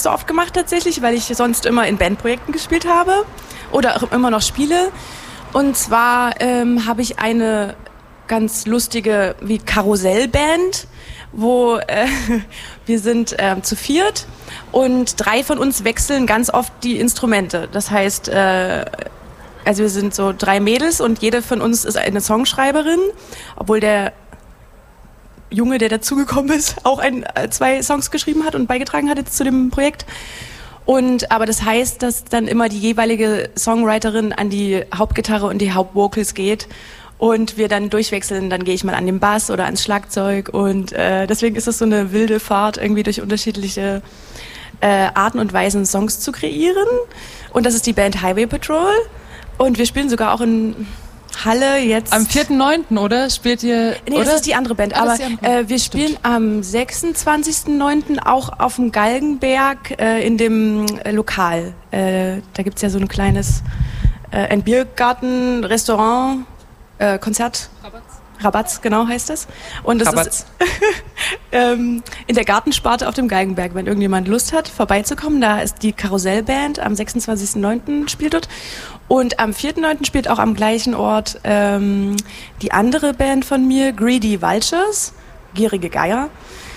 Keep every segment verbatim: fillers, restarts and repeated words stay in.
so oft gemacht tatsächlich, weil ich sonst immer in Bandprojekten gespielt habe oder auch immer noch spiele. Und zwar ähm, habe ich eine ganz lustige wie Karussellband, wo äh, wir sind äh, zu viert und drei von uns wechseln ganz oft die Instrumente. Das heißt, äh, also wir sind so drei Mädels und jede von uns ist eine Songschreiberin, obwohl der Junge, der dazugekommen ist, auch ein, zwei Songs geschrieben hat und beigetragen hat jetzt zu dem Projekt. Und aber das heißt, dass dann immer die jeweilige Songwriterin an die Hauptgitarre und die Hauptvocals geht und wir dann durchwechseln. Dann gehe ich mal an den Bass oder ans Schlagzeug und äh, deswegen ist es so eine wilde Fahrt, irgendwie durch unterschiedliche äh, Arten und Weisen Songs zu kreieren. Und das ist die Band Highway Patrol und wir spielen sogar auch in Halle jetzt. Am vierten neunten oder? Spielt ihr? Nee, oder? das ist die andere Band. Aber äh, wir spielen Stimmt. am sechsundzwanzigsten neunten auch auf dem Galgenberg äh, in dem äh, Lokal. Äh, da gibt's ja so ein kleines äh, ein Biergarten, Restaurant, äh, Konzert. Rabatz. Rabatz, genau heißt das. Und das Rabatz. ist ähm, in der Gartensparte auf dem Galgenberg, wenn irgendjemand Lust hat, vorbeizukommen. Da ist die Karussellband, am sechsundzwanzigsten neunten spielt dort. Und am vierten neunten spielt auch am gleichen Ort ähm, die andere Band von mir, Greedy Vultures, gierige Geier.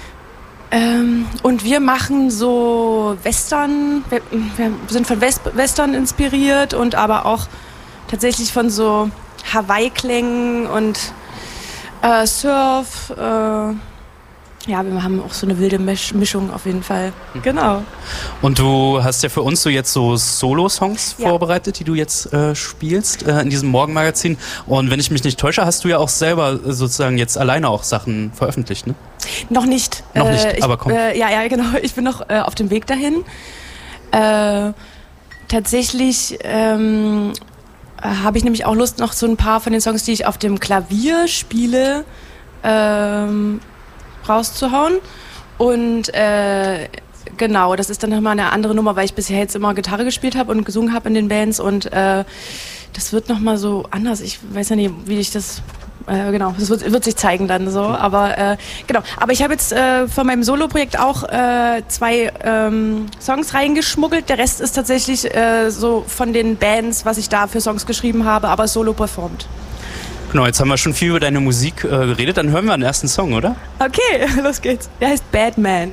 Ähm, und wir machen so Western, wir, wir sind von West, Western inspiriert und aber auch tatsächlich von so Hawaii-Klängen und äh, Surf. Äh, ja, wir haben auch so eine wilde Misch- Mischung auf jeden Fall. Mhm. Genau. Und du hast ja für uns so jetzt so Solo-Songs ja. vorbereitet, die du jetzt äh, spielst äh, in diesem Morgenmagazin. Und wenn ich mich nicht täusche, hast du ja auch selber sozusagen jetzt alleine auch Sachen veröffentlicht, ne? Noch nicht. Noch nicht, äh, ich, aber komm. Äh, ja, ja, genau. Ich bin noch äh, auf dem Weg dahin. Äh, tatsächlich ähm, habe ich nämlich auch Lust, noch so ein paar von den Songs, die ich auf dem Klavier spiele, ähm, rauszuhauen. Und äh, genau, das ist dann nochmal eine andere Nummer, weil ich bisher jetzt immer Gitarre gespielt habe und gesungen habe in den Bands und äh, das wird nochmal so anders. Ich weiß ja nicht, wie ich das äh, genau, das wird, wird sich zeigen dann so, aber äh, genau. Aber ich habe jetzt äh, von meinem Solo-Projekt auch äh, zwei ähm, Songs reingeschmuggelt. Der Rest ist tatsächlich äh, so von den Bands, was ich da für Songs geschrieben habe, aber solo performt. Genau, jetzt haben wir schon viel über deine Musik äh, geredet, dann hören wir den ersten Song, oder? Okay, los geht's. Der heißt Bad Man.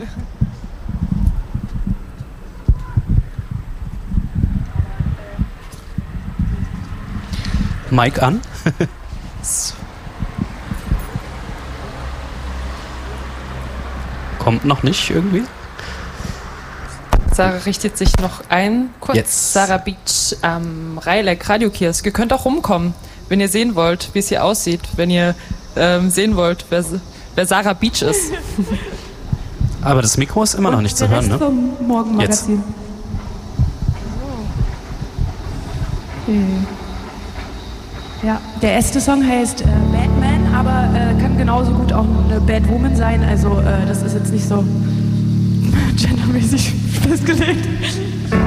Mic an. Kommt noch nicht irgendwie? Sarah richtet sich noch ein. Kurz. Jetzt. Sarah Beach am Reilek Radiokiosk. Ihr könnt auch rumkommen, wenn ihr sehen wollt, wie es hier aussieht. Wenn ihr ähm, sehen wollt, wer, wer Sarah Beach ist. Aber das Mikro ist immer Und noch nicht zu der hören, Rest ne? vom Morgenmagazin. Okay. Ja, der erste Song heißt äh, Batman, aber äh, kann genauso gut auch eine Bad Woman sein. Also äh, das ist jetzt nicht so gendermäßig festgelegt.